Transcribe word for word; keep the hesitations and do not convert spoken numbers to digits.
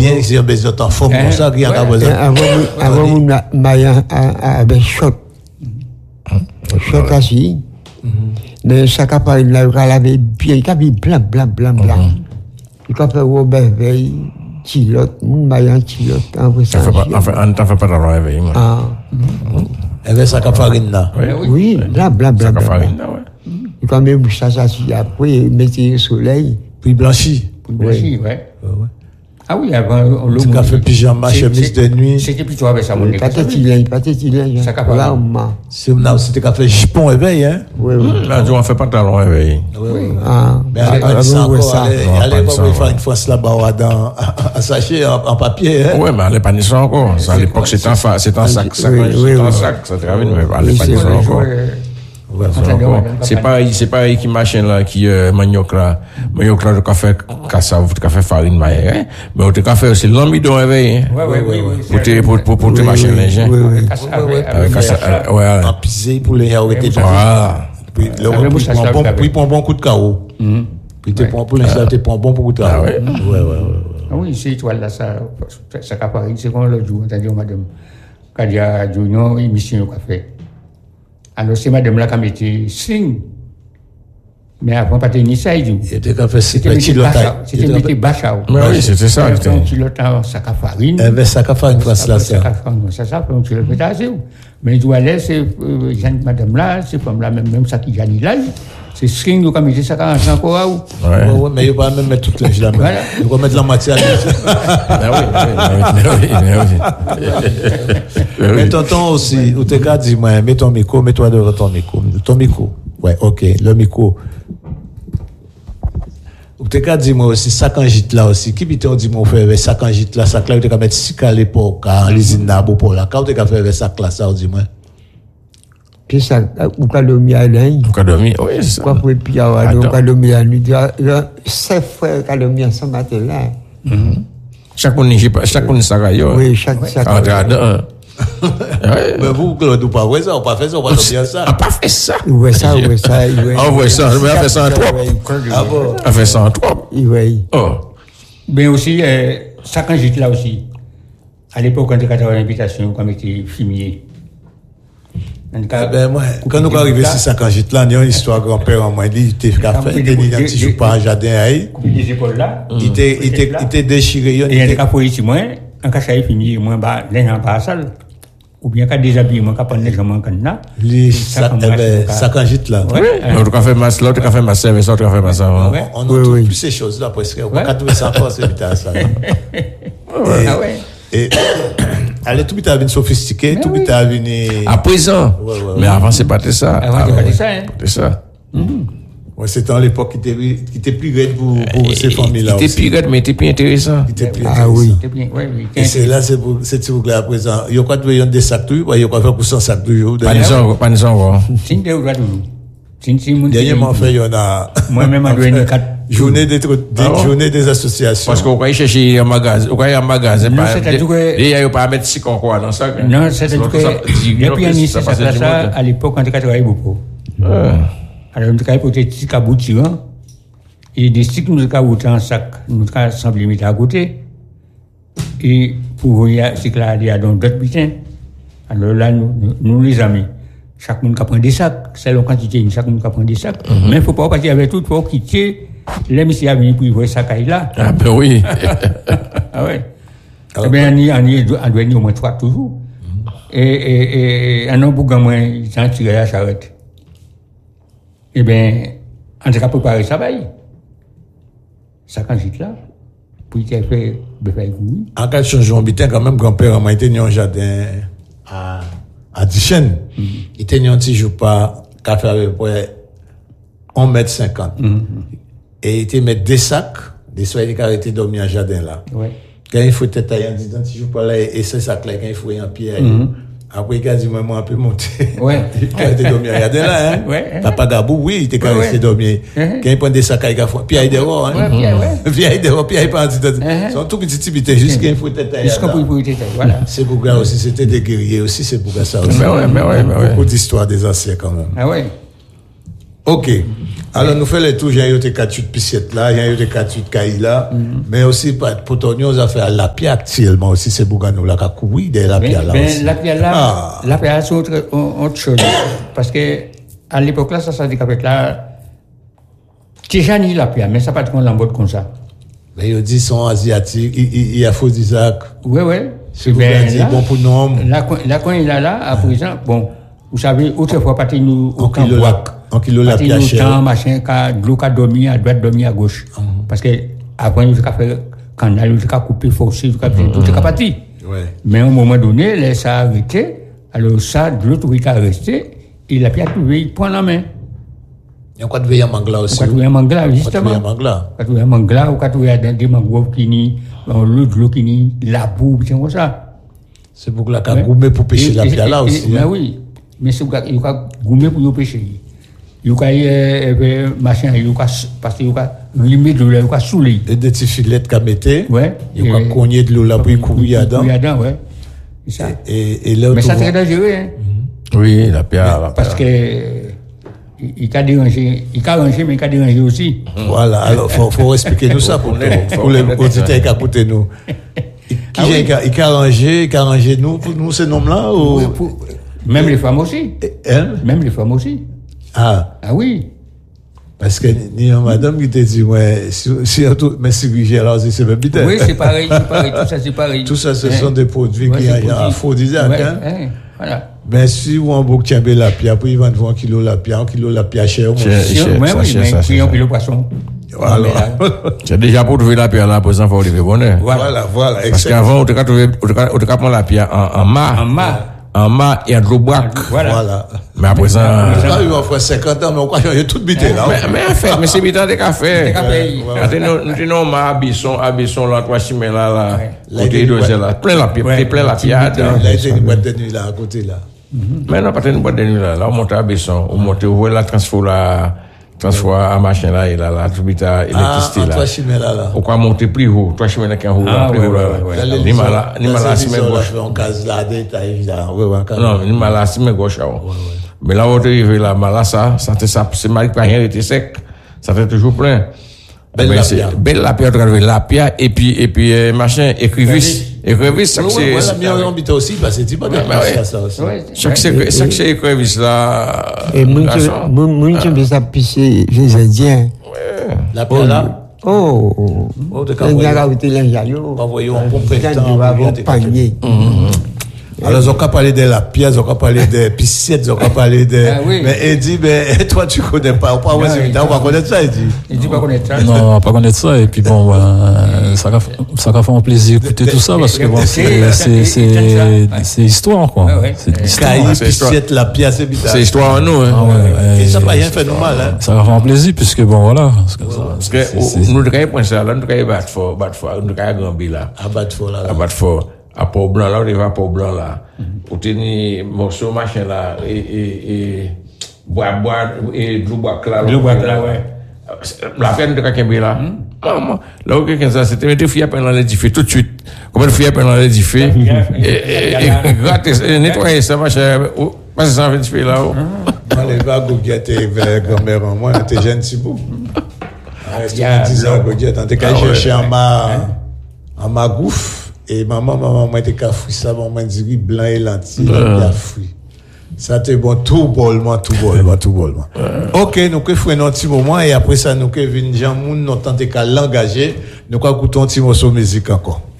bien, si on a besoin en forme comme ça, qui a besoin. Avant, avant, on a maillot avec shot. Shot assis. Mais ça a pas une il avait bien, il avait blanc, blanc, blanc, blanc. Il a fait Robert Veil, Chilote, mon maillot Chilote, en vrai ça. Enfin, on ne t'en fait pas dans le réveil, moi. Ah. Avec sa farine là. Oui, blanc, blanc, blanc. Sa farine là, ouais. Il a même ça assis après, il mettait le soleil. Puis blanchi. Blanchi, ouais. Ah oui, avant, on le café pyjama, chemise de nuit. C'était plutôt avec ça, mon Pas de tilin, pas de tilin. Ça capable. Là, on C'était café jupon éveil, hein? Oui, oui. Là, on fait pas talon réveil. Oui, oui. Ah, mais allez, ça encore, allez, allez, faire une fois là-bas, dans, à sachet, en papier, hein? Oui, mais allez, pas ni ça encore. À l'époque, c'est un sac, c'est un sac, c'est un sac, ça travaille, mais allez, pas ni ça encore. C'est pas, c'est pas qui machine là, qui, euh, manioc là, manioc là, de café, cassave, de café farine, maïs, hein. Mais au café aussi, l'amidon réveil, hein. Ouais, ouais, oui, oui. Pour te, pour, pour, pour te machine les gens. Oui, oui. Avec cassave, ouais. En pisé pour les arrêter. Voilà. Puis, puis, prend un bon coup de carreau. Puis, tu prends pour l'instant, tu prends un bon coup de carreau. Ouais, ouais, ouais. Ah oui, c'est étoile là, ça, ça capare, c'est comme l'autre jour, entendu, madame, quand il y a une émission au café. Alors, c'est madame là qui a mis signe. Mais avant, pas de ni ça, il dit. C'était café, c'était petit lotin. C'était petit bachao. Oui, c'était ça. C'était un petit lotin, sac à farine. Eh bien, sac à farine, face là, ça. Ça, ça, fait un petit lotin, c'est où. Mais il doit aller, c'est, madame là, c'est comme là, même, même ça qui gagne là. C'est signe, nous, comme il dit, ça, quand on encore où. Ouais, ouais, mais il va même mettre toute linge là. Voilà. Il va mettre la matière. Ben oui, ben oui, mais tonton aussi, ou t'es qu'à dire, moi, mets ton micro, mets-toi devant ton micro. Ton micro. Ouais, ok, le micro. Ou t'es qu'à dire, moi aussi, sac en gîte là aussi. Qui peut-on dire, moi, faire sac en gîte là, sac là, ou t'es qu'à mettre six à l'époque, en l'usine là, pour là. Quand t'es qu'à faire sac là, ça, ou dis-moi. Puis ça, ou qu'à dormir à l'ain. Ou qu'à dormir, oui, c'est ça. Quoi pour puis avoir, ou qu'à dormir à nuit. C'est frère qu'à dormir ce matin là. Chaque one, chaque one, ça gagne. Oui, chaque, chaque. Mais vous, Claude, vous pas fait ça, on pas fait ça, on pas dormir ça. On pas fait ça. Oui, ça, oui, ça, oui. On fait ça, on fait ça en trois. Ah bon? On fait ça en trois. Oui. Oh. Mais aussi, ça quand j'étais là aussi, à l'époque, quand j'étais à l'invitation, quand j'étais fumier. Ah ben moi, quand nous arrivons ici, ça quand j'étais là, il y a une histoire grand-père en moi, il était café, il était un petit jour par un jardin à il était déchiré. Et il y a des cas pour ici, moi, en cas ça fumier, moi, bah, les gens pas à salle. Ou bien qu'à déshabiller, moi, qu'à prendre les gens manquant là. Ça quand j'étais là. L'autre café masse, l'autre café masse service, l'autre café masse avant. On ne trouve plus ces choses-là, parce qu'on ne peut pas trouver ça encore, c'est vite à ça. Ah ouais. Et allez, tout est venu sophistiqué, tout est venu. À présent. Ouais, ouais, ouais. Mais avant, c'est pas de ça. Avant, c'est pas de ça, hein. C'était ça. Ouais, c'était à l'époque qui était, qui était plus raide pour, pour ces familles-là. Il était plus raide, mais il était plus intéressant. Il était plus ah intéressant. oui. Et c'est là, c'est pour, c'est pour là, à présent. Il y a quoi de des sacs toujours, il y a quoi faire pour cent sacs toujours. Pas de ça, pas de ça, encore. C'est une toujours. Dernièrement, fait, il y en a. Moi-même, en douane, quatre. Journée des, journée des associations. Parce qu'on va chercher un magasin, on va un magasin, il y a pas à mettre six quoi dans ça. Non, c'est-à-dire que, depuis un ministre, ça, ça, à l'époque, quand on travaillait beaucoup. Alors, nous travaillons pour des petits caboutis, et des sticks, nous avons en sac, nous avons assemblé mettre à côté. Et pour voir, c'est que là, il y a donc d'autres butins. Alors là, nous, nous les amis. Chaque monde qui prend des sacs, c'est la quantité, chaque monde qui prend des sacs. Mm-hmm. Mais il ne faut pas partir avec tout, il faut quitter les messieurs à venir pour y voir ça là. Ah ben oui. Ah ouais. Eh bien, on y on doit au moins trois toujours. Mm-hmm. Et, et, et un an pour gamin, il s'en tire la charrette. Eh bien, on a préparé ça, bah, ça quand j'étais là, pour y faire de faire courir. En cas de changement, quand même, grand-père m'a été dans un jardin à à Dichen, mm-hmm. Il était un petit jour pas, café avec près un mètre cinquante. Mm-hmm. Et il était mettre des sacs, des soirées qui arrêté de dormir en jardin là. Ouais. Quand il faut être taillé en disant, si je pas là, et ce sac là, quand il faut y en pierre, mm-hmm. Après, il a dit, moi, un peu monter. Ouais. Il a été dormir en jardin là, hein. Ouais. Papa Gabou, oui, il était quand resté dormir. Quand il prend des sacs, il a fait, puis il dehors, hein. Puis il dehors, puis il pas en dit, son tout petit petit, juste qu'il faut être taillé. Jusqu'à pour être voilà. C'est pour gars aussi, c'était des guerriers aussi, c'est pour gars ça aussi. Mais ouais, mais ouais, mais ouais. Beaucoup d'histoires des anciens quand même. Ah ouais. Ok. Alors, nous faisons les tours, j'ai eu des quatre piscettes là, j'ai eu des quatre cailles là, mm-hmm. mais aussi, pour ton nous, a fait à la pierre actuellement aussi, c'est Bougano là, qui a couru de la pierre là. Ben, aussi. La pierre là, ah. La pierre c'est autre, autre chose. Parce que, à l'époque là, ça s'est dit qu'avec là, déjà ni la pierre, mais ça pas de l'embauche comme ça. Mais ils disent sont asiatiques, il y a faux Isaac. Oui, oui. C'est bon pour nous. Là, quand il est là, à présent, bon, vous savez, autrefois, partir nous au camp en kilo la pierre chère. Partir nous machin, de l'eau qui a dormi à droite, dormi à gauche. Mm-hmm. Parce que, après, nous avons fait canal, nous avons coupé, forcé, nous avons fait tout, c'est parti. Mais à un moment donné, là, ça a arrêté. Alors, ça, de l'autre côté, a resté. Et la pierre, il prend la main. Il y a quoi de veiller à Mangla aussi? Quoi de veiller à Mangla, justement. Quoi de veiller à Mangla? Quoi de veiller à Mangla, ou quoi de veiller à des mangroves qui n'y, l'eau de l'eau qui n'y, la boue, c'est comme ça. C'est pour que la ca gourmet pour pêcher la pierre là aussi. Ben oui. Mais c'est pour que la ca gourmet pour pêcher. Il y a machin, il y a parce qu'il y a limite de l'eau, il y a saoulé. Et des petits filets de camété. Ouais. Il y a cogné de l'eau là pour y courir dedans. Courir dedans, ouais. C'est ça. Et là, mais ça c'est dangereux, hein. Oui, la pierre. Parce que, il a dérangé, il a rangé, mais il a dérangé aussi. Voilà, alors il faut, faut expliquer nous ça pour, pour, pour les auditeurs qui écoutent nous. Qui ah oui. Il a rangé, il a rangé nous, pour nous ces noms-là ou... Oui, pour, même les femmes aussi. Hein? Même les femmes aussi. Ah. Ah oui. Parce que il y a madame qui te dit, ouais, si, si, mais si j'ai alors c'est même bien. Oui, c'est pareil, c'est pareil, tout ça c'est pareil. Tout ça, ce hein? sont des produits ouais, qui ont un aphrodisiaque, ouais, hein? Hein? Voilà. Ben, si vous en bouc tiens la pierre, puis ils vendent un kilo la pierre, un kilo la pierre cher. Oui, oui, mais puis un kilo poisson. Voilà. C'est déjà pour trouver la pierre là, pour ça, il faut lever bonheur. Voilà, voilà. Parce qu'avant, on te trouvé, on te prendre la pierre en, en mât. En mât. En mât et en de l'eau boac. Voilà. Mais après ça. On a eu en fait cinquante ans, mais on croit qu'il y a tout bité là. Mais, mais en fait, mais c'est bitant des cafés. Des cafés. Nous tenons ma abisson, abisson là, trois chimères là, là. Côté de là. Plein la pierre, plein la pierre. Là, il y a une boîte de nuit là, à côté là. Mais non, pas une boîte de nuit là. Là, on monte à Besson, on monte, on voit la transfo là, transfo à machin là, et là, là, tout bita, électricité là. Ah, trois chimères là, là. On croit monter plus haut, trois chimères là qui en haut, là, plus haut là. Ni mal là, ni mal là, si mais gauche. On case là, détail, là. Non, ni mal là, si mais gauche, là. Mais là, on est arrivé là, mal là, ça, ça, ça, c'est mal que rien était sec. Ça fait toujours plein. Belle la pierre. Belle la pierre, la pierre, et puis, et puis, machin, écrivis. Écrivis, ça c'est. Voilà, bien on habite aussi, parce que c'est pas de ça aussi. Chaque, chaque, chaque écrivis là. Et moi, je me ça pisser les Indiens. La pierre là. Oh, oh, il y a la route l'Injayo. Envoyons un bon président. Panier. Alors, ils ont qu'à parler de la pierre, ils ont qu'à parler des piscettes, ils ont qu'à parler de... Ah, oui. Mais il dit, mais toi, tu connais pas. On va ah, pas connaître ça, il dit. Il dit pas connaître ça. Non, pas connaître ça. Et puis bon, bah, ça va, ça va faire un plaisir d'écouter tout ça parce que bon, c'est, c'est, c'est, c'est histoire, quoi. Ah, ouais. C'est l'histoire. Caï, piscette, la pierre, c'est bizarre. C'est histoire en nous, hein. Ah, ouais, et ça n'a pas rien fait nous mal, hein. Ça va faire un plaisir puisque bon, voilà. Parce que, parce que, nous, nous, devons ça, là, nous devons battre fort, battre fort, nous devons grandir là. À battre fort, là. À battre fort. À Port Blanc, là, on va à Port Blanc, là. Pour tenir morceau, machin, là, et, et, et, boire, boire, et de l'eau boire là. De l'eau boire là, ouais. La peine de quelqu'un là. Maman, là où quelqu'un ça, c'était mettre fille à peine dans l'édifice, tout de suite. Combien de filles à peine dans l'édifice? Et, gratter, nettoyer ça, machin, parce que ça fait édifice là, haut. Moi, les vagues, Gouguette, vers grand-mère en moi, t'es jeune, si beau. Il y a dix ans, Gouguette, on t'es qu'à chercher en ma, en ma gouffe. Et maman, maman, moi, t'es qu'à fouiller ça, maman, dit blanc et lentilles, il a fouillé. Ça te bon, tout bol, moi, tout bol, moi, tout bol, moi. Ok, nous, que fouillons un petit moment, et après ça, nous, que vin, Jean Moun, nous, tente qu'à l'engager, nous, qu'à écouter un petit morceau de musique encore.